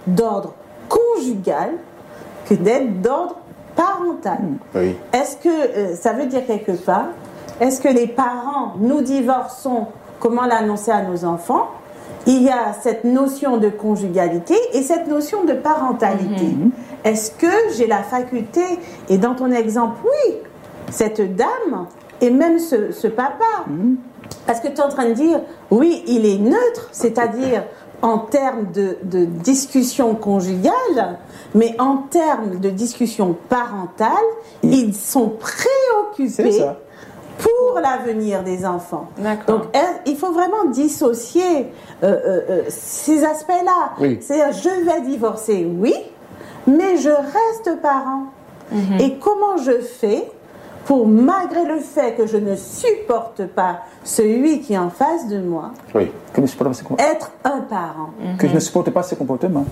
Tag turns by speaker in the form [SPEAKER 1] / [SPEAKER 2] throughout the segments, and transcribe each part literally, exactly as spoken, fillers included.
[SPEAKER 1] d'ordre conjugal que d'être d'ordre parental.
[SPEAKER 2] Oui.
[SPEAKER 1] Est-ce que euh, ça veut dire quelque part, est-ce que les parents, nous divorçons, comment l'annoncer à nos enfants? Il y a cette notion de conjugalité et cette notion de parentalité. Mm-hmm. Est-ce que j'ai la faculté, et dans ton exemple, oui, cette dame et même ce, ce papa, mm-hmm. parce que tu es en train de dire, oui, il est neutre, c'est-à-dire en termes de, de discussion conjugale, mais en termes de discussion parentale, mm-hmm. ils sont préoccupés pour l'avenir des enfants.
[SPEAKER 3] D'accord.
[SPEAKER 1] Donc, il faut vraiment dissocier euh, euh, ces aspects-là.
[SPEAKER 2] Oui.
[SPEAKER 1] C'est-à-dire, je vais divorcer, oui, mais je reste parent. Mm-hmm. Et comment je fais pour, malgré le fait que je ne supporte pas celui qui est en face de moi,
[SPEAKER 2] oui.
[SPEAKER 4] que ne supporte pas ses comportements.
[SPEAKER 1] Être un parent.
[SPEAKER 4] Mm-hmm. Que je ne supporte pas ses comportements.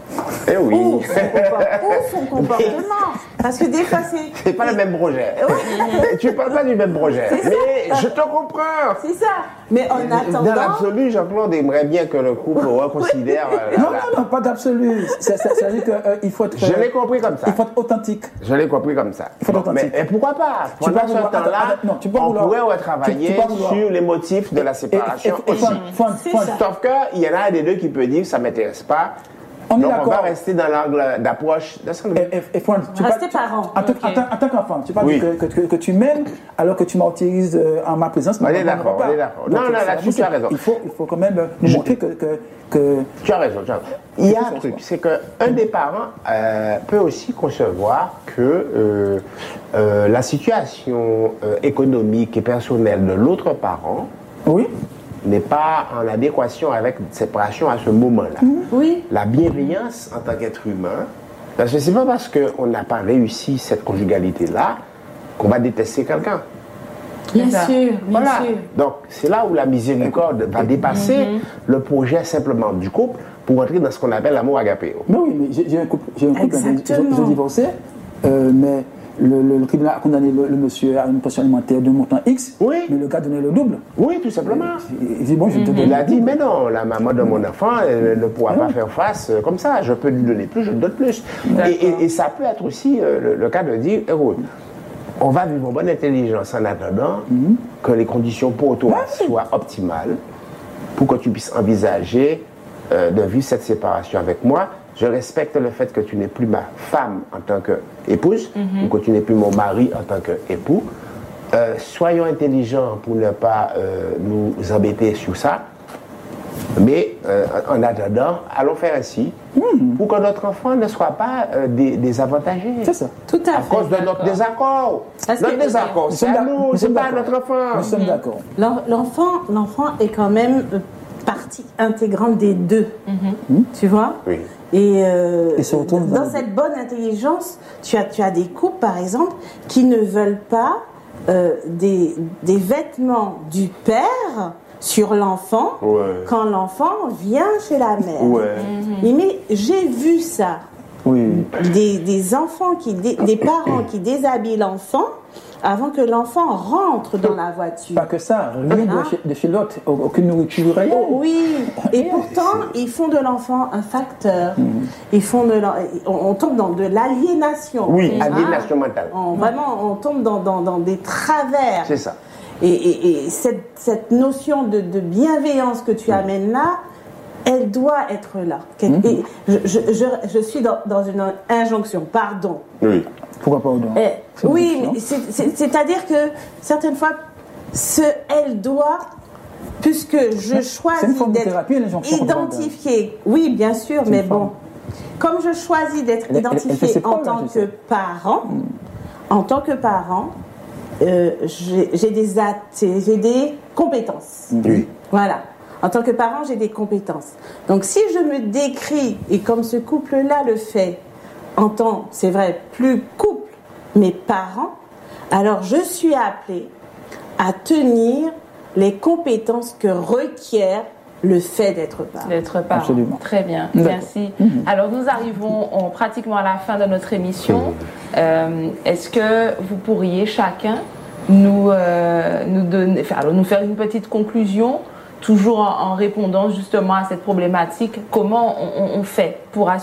[SPEAKER 2] Eh oui.
[SPEAKER 1] Ou son, comport- ou son comportement. Parce que des fois, c'est...
[SPEAKER 2] C'est pas le même projet. Tu ne parles pas du même projet. Mais je te comprends.
[SPEAKER 1] C'est ça. Mais en attendant...
[SPEAKER 2] Dans l'absolu, Jean-Claude aimerait bien que le couple reconsidère... euh,
[SPEAKER 4] Non,
[SPEAKER 2] la...
[SPEAKER 4] non, non, pas d'absolu. Ça, ça, ça veut dire qu'il euh, faut être...
[SPEAKER 2] Je l'ai compris comme ça.
[SPEAKER 4] Il faut être authentique.
[SPEAKER 2] Je l'ai compris comme ça.
[SPEAKER 4] Il faut être authentique.
[SPEAKER 2] Mais et pourquoi pas?
[SPEAKER 4] Tu
[SPEAKER 2] Pendant
[SPEAKER 4] peux
[SPEAKER 2] ce
[SPEAKER 4] vouloir-
[SPEAKER 2] temps-là,
[SPEAKER 4] attends, attends, non, tu peux
[SPEAKER 2] on
[SPEAKER 4] vouloir-
[SPEAKER 2] pourrait
[SPEAKER 4] tu-
[SPEAKER 2] retravailler
[SPEAKER 4] tu peux vouloir-
[SPEAKER 2] sur les motifs de la séparation
[SPEAKER 4] Et- et- et-
[SPEAKER 2] aussi.
[SPEAKER 4] et- Fouane,
[SPEAKER 1] C'est
[SPEAKER 4] Fouane,
[SPEAKER 1] ça.
[SPEAKER 4] Fouane,
[SPEAKER 2] Sauf qu'il y en a un des deux qui peut dire ça ne m'intéresse pas.
[SPEAKER 4] On est
[SPEAKER 2] Donc on
[SPEAKER 4] d'accord.
[SPEAKER 2] va rester dans l'angle d'approche.
[SPEAKER 4] Et, et, et Fouane, tu
[SPEAKER 1] Rester
[SPEAKER 4] parles-
[SPEAKER 1] parent.
[SPEAKER 4] En, tant-
[SPEAKER 3] Ok.
[SPEAKER 4] en tant- en tant qu'enfant, tu parles
[SPEAKER 2] Oui.
[SPEAKER 4] que, que, que, que tu m'aimes alors que tu m'autorises euh, en ma présence.
[SPEAKER 2] On
[SPEAKER 4] mais
[SPEAKER 2] est
[SPEAKER 4] moi,
[SPEAKER 2] d'accord,
[SPEAKER 4] pas.
[SPEAKER 2] on est d'accord.
[SPEAKER 4] Donc,
[SPEAKER 2] Non, non,
[SPEAKER 4] c'est
[SPEAKER 2] là-dessus,
[SPEAKER 4] la
[SPEAKER 2] tu as
[SPEAKER 4] chose.
[SPEAKER 2] raison.
[SPEAKER 4] Il faut, il faut quand même nous montrer que, que, que...
[SPEAKER 2] Tu as raison, tu as raison. Il y a un truc, c'est qu'un des parents euh, peut aussi concevoir que euh, euh, la situation euh, économique et personnelle de l'autre parent
[SPEAKER 4] Oui.
[SPEAKER 2] n'est pas en adéquation avec cette séparation à ce moment-là.
[SPEAKER 1] Oui.
[SPEAKER 2] La bienveillance en tant qu'être humain, parce que c'est pas parce qu'on n'a pas réussi cette conjugalité-là qu'on va détester quelqu'un.
[SPEAKER 1] Bien
[SPEAKER 3] ça.
[SPEAKER 1] sûr, bien
[SPEAKER 2] Voilà.
[SPEAKER 1] sûr.
[SPEAKER 2] Donc c'est là où la miséricorde va dépasser
[SPEAKER 3] Mm-hmm.
[SPEAKER 2] le projet simplement du couple pour entrer dans ce qu'on appelle l'amour agapéo.
[SPEAKER 4] Mais oui, mais j'ai j'ai un couple, j'ai un couple, j'ai-
[SPEAKER 1] Exactement.
[SPEAKER 4] ils ont divorcé, euh, mais le, le, le tribunal a condamné le, le monsieur à une pension alimentaire de montant X,
[SPEAKER 2] Oui.
[SPEAKER 4] mais le gars donnait le double.
[SPEAKER 2] Oui, tout simplement.
[SPEAKER 4] Il dit, bon, je te donne
[SPEAKER 2] Il a
[SPEAKER 4] le
[SPEAKER 2] dit,
[SPEAKER 4] double.
[SPEAKER 2] mais non, la maman de mon enfant, elle ne pourra pas faire face euh, comme ça. Je peux lui donner plus, je lui donne plus. Et, et- et ça peut être aussi euh, le, le cas de dire, écoute, on va vivre en bonne intelligence en attendant que les conditions pour toi soient optimales pour que tu puisses envisager euh, de vivre cette séparation avec moi. Je respecte le fait que tu n'es plus ma femme en tant qu'épouse ou que tu n'es plus mon mari en tant qu'époux. Euh, soyons intelligents pour ne pas euh, nous embêter sur ça. Mais euh, en attendant, allons faire ainsi pour que notre enfant ne soit pas euh, dé- désavantagé.
[SPEAKER 4] C'est ça.
[SPEAKER 1] Tout à,
[SPEAKER 2] À
[SPEAKER 1] fait.
[SPEAKER 2] cause de notre désaccord.
[SPEAKER 1] Parce
[SPEAKER 2] Notre
[SPEAKER 1] que-
[SPEAKER 2] désaccord,
[SPEAKER 4] Nous
[SPEAKER 2] c'est
[SPEAKER 4] sommes
[SPEAKER 2] à
[SPEAKER 4] d'ac-
[SPEAKER 2] nous,
[SPEAKER 4] nous
[SPEAKER 2] c'est
[SPEAKER 4] sommes
[SPEAKER 2] pas à
[SPEAKER 4] d'accord.
[SPEAKER 2] notre enfant.
[SPEAKER 4] Nous sommes d'accord.
[SPEAKER 1] L'en- L'enfant, l'enfant est quand même euh, partie intégrante des deux. Tu vois?
[SPEAKER 2] Oui.
[SPEAKER 1] Et, euh,
[SPEAKER 4] Et se retrouve dans
[SPEAKER 1] dans
[SPEAKER 4] le-
[SPEAKER 1] cette bonne intelligence, tu as, tu as des couples, par exemple, qui ne veulent pas euh, des, des vêtements du père sur l'enfant
[SPEAKER 2] Ouais.
[SPEAKER 1] quand l'enfant vient chez la mère.
[SPEAKER 2] Ouais.
[SPEAKER 1] Et mais j'ai vu ça.
[SPEAKER 4] Oui.
[SPEAKER 1] Des, des enfants qui dé- des parents qui déshabillent l'enfant avant que l'enfant rentre dans la voiture.
[SPEAKER 4] Pas que ça, rien
[SPEAKER 1] Hein?
[SPEAKER 4] de, chez, de chez l'autre, aucune nourriture, rien.
[SPEAKER 1] Oh, oui, et pourtant ils font de l'enfant un facteur. Ils font de l'en- on, on tombe dans de l'aliénation.
[SPEAKER 2] Oui,
[SPEAKER 1] Hein?
[SPEAKER 2] aliénation mentale.
[SPEAKER 1] On- vraiment, on tombe dans, dans, dans des travers.
[SPEAKER 2] C'est ça.
[SPEAKER 1] Et, et- et cette, cette notion de, de bienveillance que tu amènes là, elle doit être là. Et je, je, je, je suis dans, dans une injonction, pardon.
[SPEAKER 2] Oui.
[SPEAKER 4] Pourquoi pas au-dedans?
[SPEAKER 1] Eh,
[SPEAKER 4] C'est une
[SPEAKER 1] oui,
[SPEAKER 4] question.
[SPEAKER 1] mais c'est- c'est- c'est-à-dire que certaines fois, ce elle doit, puisque je
[SPEAKER 4] c'est une forme
[SPEAKER 1] choisis
[SPEAKER 4] de
[SPEAKER 1] d'être
[SPEAKER 4] thérapie, l'injonction qu'on demande.
[SPEAKER 1] identifiée, oui, bien sûr,
[SPEAKER 4] C'est
[SPEAKER 1] mais
[SPEAKER 4] une
[SPEAKER 1] bon,
[SPEAKER 4] forme.
[SPEAKER 1] comme je choisis d'être
[SPEAKER 4] Elle- elle- elle fait
[SPEAKER 1] identifiée
[SPEAKER 4] ses
[SPEAKER 1] en
[SPEAKER 4] preuves,
[SPEAKER 1] tant
[SPEAKER 4] hein, je
[SPEAKER 1] que
[SPEAKER 4] sais.
[SPEAKER 1] parent, en tant que parent, euh, j'ai j'ai des, at- j'ai des compétences.
[SPEAKER 2] Oui.
[SPEAKER 1] Voilà. En tant que parent, j'ai des compétences. Donc, si je me décris, et comme ce couple-là le fait, en tant, c'est vrai, plus couple, mais parent, alors je suis appelée à tenir les compétences que requiert le fait d'être parent.
[SPEAKER 3] D'être parent.
[SPEAKER 4] Absolument.
[SPEAKER 3] Très bien,
[SPEAKER 4] D'accord.
[SPEAKER 3] merci. Alors nous arrivons en- pratiquement à la fin de notre émission. Euh, Est-ce que vous pourriez chacun nous, euh, nous, donner, enfin, alors, nous faire une petite conclusion, toujours en, en répondant justement à cette problématique, comment on, on- on fait pour assurer